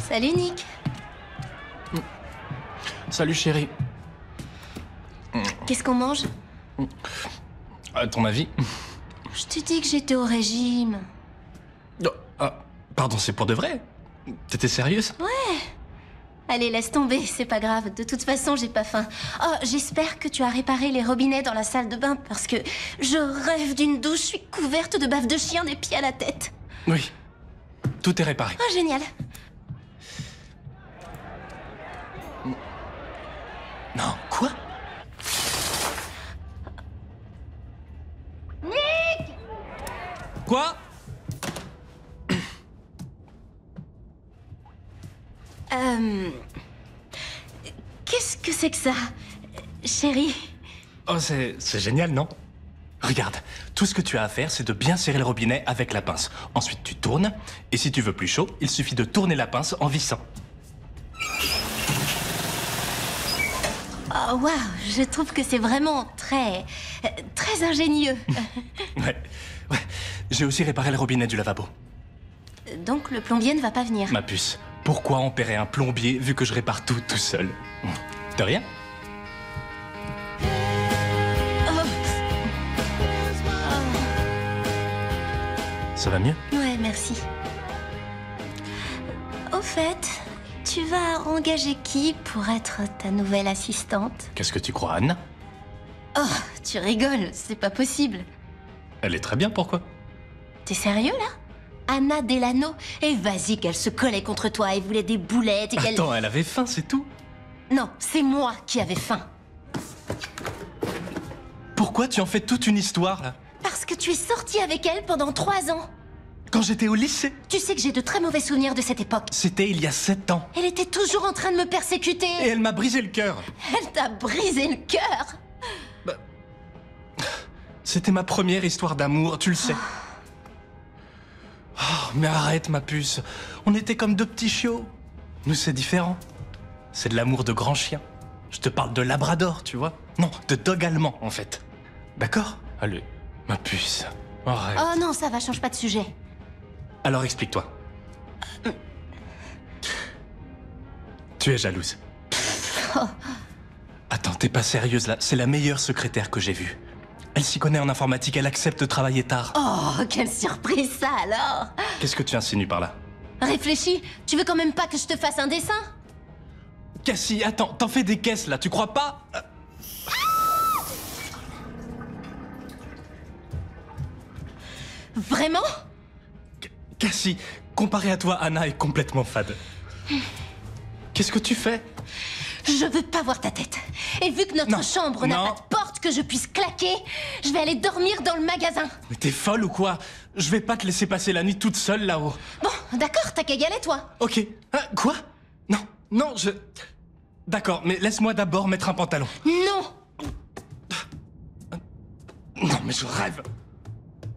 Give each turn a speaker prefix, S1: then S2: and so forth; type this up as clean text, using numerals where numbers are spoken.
S1: Salut Nick.
S2: Salut chérie.
S1: Qu'est-ce qu'on mange?
S2: À ton avis?
S1: Je t'ai dit que j'étais au régime.
S2: Oh, ah, pardon, c'est pour de vrai? T'étais sérieuse?
S1: Ouais. Allez, laisse tomber, c'est pas grave. De toute façon, j'ai pas faim. Oh, j'espère que tu as réparé les robinets dans la salle de bain parce que je rêve d'une douche. Je suis couverte de bave de chien des pieds à la tête.
S2: Oui. Tout est réparé.
S1: Oh, génial.
S2: Non, quoi?
S1: Nick!
S2: Quoi?
S1: Qu'est-ce que c'est que ça, chérie?
S2: Oh, c'est génial, non? Regarde, tout ce que tu as à faire, c'est de bien serrer le robinet avec la pince. Ensuite, tu tournes, et si tu veux plus chaud, il suffit de tourner la pince en vissant.
S1: Oh, waouh, je trouve que c'est vraiment très ingénieux.
S2: Ouais. J'ai aussi réparé le robinet du lavabo.
S1: Donc le plombier ne va pas venir.
S2: Ma puce, pourquoi on paierait un plombier vu que je répare tout seul? De rien? Ça va mieux?
S1: Ouais, merci. Au fait, tu vas engager qui pour être ta nouvelle assistante?
S2: Qu'est-ce que tu crois, Anna?
S1: Oh, tu rigoles, c'est pas possible.
S2: Elle est très bien, pourquoi?
S1: T'es sérieux, là? Anna Delano? Et vas-y, qu'elle se collait contre toi et voulait des boulettes et qu'elle...
S2: Attends, elle avait faim, c'est tout?
S1: Non, c'est moi qui avais faim.
S2: Pourquoi tu en fais toute une histoire, là?
S1: Parce que tu es sorti avec elle pendant 3 ans.
S2: Quand j'étais au lycée?
S1: Tu sais que j'ai de très mauvais souvenirs de cette époque.
S2: C'était il y a 7 ans.
S1: Elle était toujours en train de me persécuter.
S2: Et elle m'a brisé le cœur.
S1: Elle t'a brisé le cœur.
S2: C'était ma première histoire d'amour, tu le sais. Oh, mais arrête, ma puce. On était comme deux petits chiots. Nous, c'est différent. C'est de l'amour de grand chien. Je te parle de labrador, tu vois? Non, de dog allemand, en fait. D'accord? Allez, ma puce. Arrête.
S1: Oh non, ça va, change pas de sujet.
S2: Alors explique-toi. Tu es jalouse. Attends, t'es pas sérieuse là? C'est la meilleure secrétaire que j'ai vue. Elle s'y connaît en informatique, elle accepte de travailler tard.
S1: Oh, quelle surprise ça alors!
S2: Qu'est-ce que tu insinues par là?
S1: Réfléchis, tu veux quand même pas que je te fasse un dessin?
S2: Cassie, attends, t'en fais des caisses là, tu crois pas?
S1: Vraiment?
S2: Cassie, comparé à toi, Anna est complètement fade. Qu'est-ce que tu fais?
S1: Je veux pas voir ta tête. Et vu que notre chambre n'a pas de porte que je puisse claquer, je vais aller dormir dans le magasin.
S2: Mais t'es folle ou quoi? Je vais pas te laisser passer la nuit toute seule là-haut.
S1: Bon, d'accord, t'as qu'à y aller, toi.
S2: Ok. Quoi? Non, je... D'accord, mais laisse-moi d'abord mettre un pantalon.
S1: Non!
S2: Non, mais je rêve.